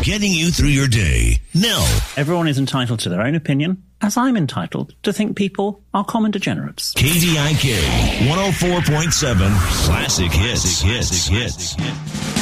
getting you through your day. Now, everyone is entitled to their own opinion, as I'm entitled to think people are common degenerates. KDIK 104.7 Classic Hits.